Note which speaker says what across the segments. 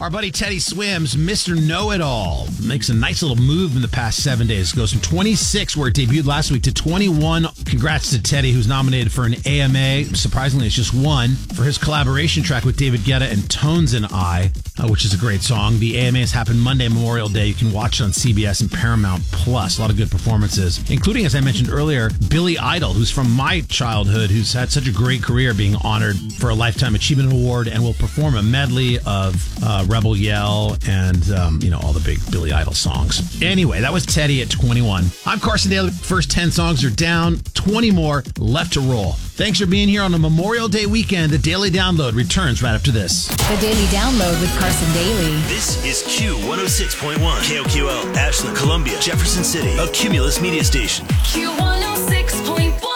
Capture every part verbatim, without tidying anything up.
Speaker 1: Our buddy Teddy Swims, Mister Know-It-All, makes a nice little move in the past seven days. Goes from twenty-six, where it debuted last week, to twenty-one. Congrats to Teddy, who's nominated for an A M A. Surprisingly, it's just one for his collaboration track with David Guetta and Tones and I, uh, which is a great song. The A M As happen Monday, Memorial Day. You can watch it on C B S and Paramount Plus. A lot of good performances, including, as I mentioned earlier, Billy Idol, who's from my childhood, who's had such a great career, being honored for a Lifetime Achievement Award, and will perform a medley of uh, Rebel Yell and, um, you know, all the big Billy Idol songs. Anyway, that was Teddy at twenty-one. I'm Carson Daly. First ten songs are down, twenty more left to roll. Thanks for being here on a Memorial Day weekend. The Daily Download returns right after this.
Speaker 2: The Daily Download with Carson Daly.
Speaker 3: This is Q one oh six point one, K O Q L, Ashland, Columbia, Jefferson City, a Cumulus media station.
Speaker 4: Q one oh six point one.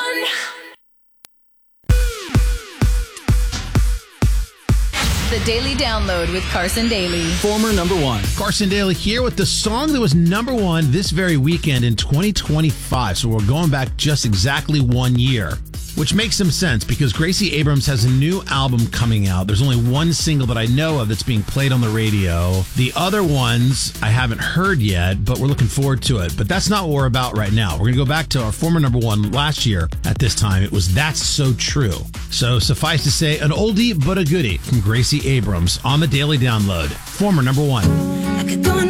Speaker 2: The Daily Download with Carson Daly.
Speaker 5: Former number one.
Speaker 1: Carson Daly here with the song that was number one this very weekend in twenty twenty-five. So we're going back just exactly one year, which makes some sense because Gracie Abrams has a new album coming out. There's only one single that I know of that's being played on the radio. The other ones I haven't heard yet, but we're looking forward to it. But that's not what we're about right now. We're going to go back to our former number one last year at this time. It was That's So True. So suffice to say, an oldie but a goodie from Gracie Abrams on the Daily Download. Former number one.
Speaker 4: I could go